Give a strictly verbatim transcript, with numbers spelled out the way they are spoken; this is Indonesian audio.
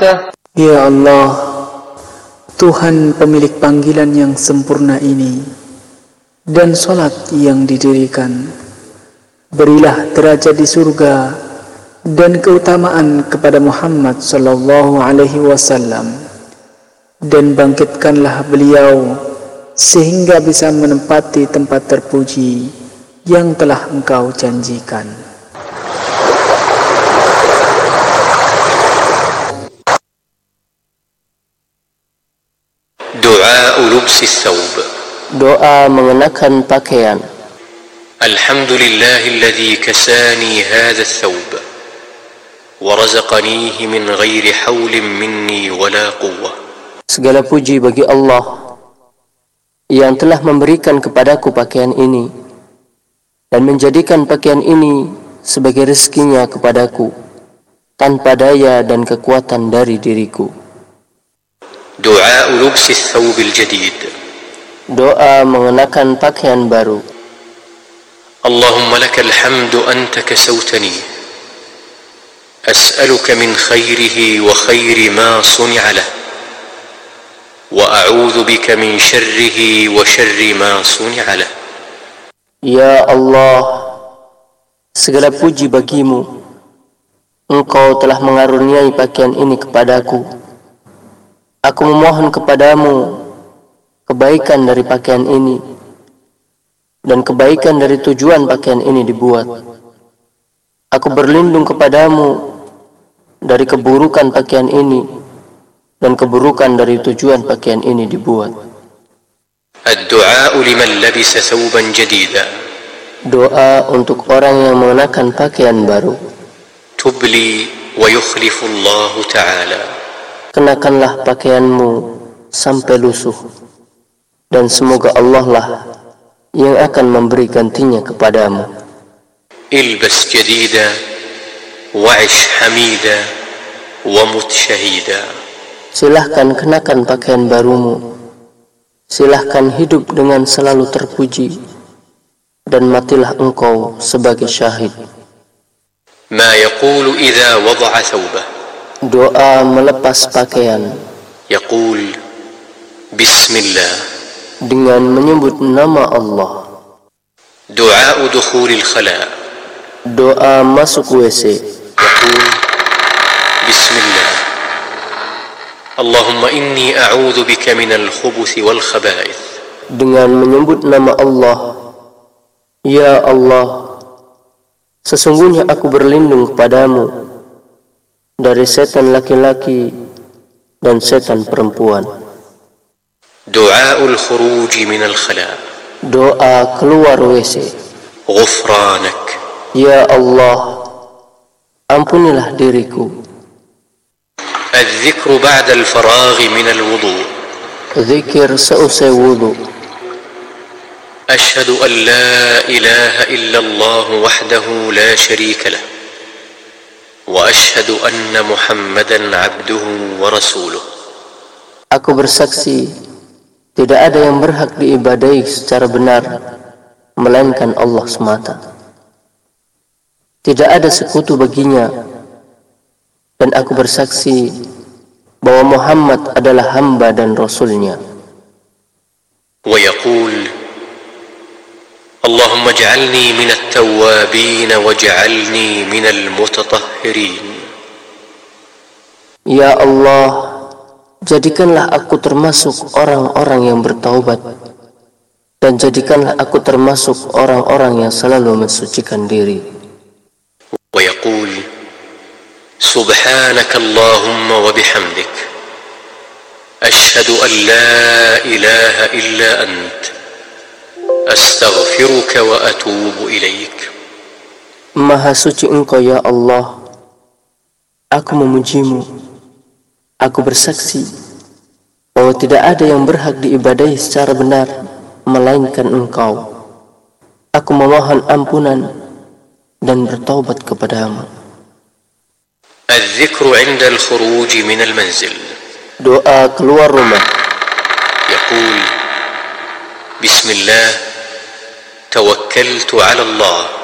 وبركاته. Ya Allah, Tuhan pemilik panggilan yang sempurna ini dan salat yang didirikan, berilah derajat di surga dan keutamaan kepada Muhammad sallallahu alaihi wasallam, dan bangkitkanlah beliau sehingga bisa menempati tempat terpuji yang telah Engkau janjikan. Doa lubsi thawb, doa mengenakan pakaian. Alhamdulillahilladzi kasani hadha thawb wa razaqanihi min ghairi hawlin minni wala quwwah. Segala puji bagi Allah yang telah memberikan kepadaku pakaian ini dan menjadikan pakaian ini sebagai rezekinya kepadaku tanpa daya dan kekuatan dari diriku. Doa lubsi thawbil jadid, doa mengenakan pakaian baru. Allahumma lakal hamdu anta kasawtani, as'aluka min khairihi wa khairi ma suni'a lah, wa a'udzu bika min syarrihi wa syarri ma suni'a lah. Ya Allah, segala puji bagimu. Engkau telah mengaruniai pakaian ini kepadaku. Aku memohon kepadamu kebaikan dari pakaian ini dan kebaikan dari tujuan pakaian ini dibuat. Aku berlindung kepadamu dari keburukan pakaian ini dan keburukan dari tujuan pakaian ini dibuat. Ad-du'a liman labisa thawban jadida, doa untuk orang yang mengenakan pakaian baru. Tubli wa yukhlifu Allah Ta'ala, kenakanlah pakaianmu sampai lusuh, dan semoga Allah lah yang akan memberi gantinya kepadamu. Ilbas jadida wa'ish hamida wa mut syahida, silahkan kenakan pakaian barumu, silahkan hidup dengan selalu terpuji, dan matilah engkau sebagai syahid. Ma yaqulu idza wada'a thawbah, doa melepas pakaian. Yaqul Bismillah, dengan menyebut nama Allah. Doa dukhulil khala, doa masuk W C. Yaqul Bismillah, Allahumma inni a'udzu bika minal khubuthi wal khaba'ith, dengan menyebut nama Allah. Ya Allah, sesungguhnya aku berlindung kepadamu dari setan laki-laki dan setan perempuan. Du'aul khuruj minal khala, doa keluar W C. Ghufranak, ya Allah, ampunilah diriku. Al-dhikru ba'da al-faragh minal wudu, zikir seusai wudu. Ashhadu an la ilaha illallah wahdahu la sharika lah, wa ashhadu anna Muhammadan abduhu wa rasuluh. Aku bersaksi tidak ada yang berhak diibadahi secara benar melainkan Allah semata. Tidak ada sekutu baginya, dan aku bersaksi bahwa Muhammad adalah hamba dan rasulnya. Wa yaqul Allahumma ij'alni minat tawwabin waj'alni minal mutatahhirin. Ya Allah, jadikanlah aku termasuk orang-orang yang bertaubat, dan jadikanlah aku termasuk orang-orang yang selalu mensucikan diri. Wa yaqul Subhanaka Allahumma wa bihamdik, ashhadu an la ilaha illa ant, astaghfiruka wa atubu ilaik. Maha suci Engkau ya Allah, aku memujimu. Aku bersaksi bahwa tidak ada yang berhak diibadahi secara benar melainkan Engkau. Aku memohon ampunan dan bertaubat kepadamu. Al-dhikru 'inda al-khuruj min al-manzil, doa keluar rumah. Yaqul Bismillah tawakkaltu 'ala Allah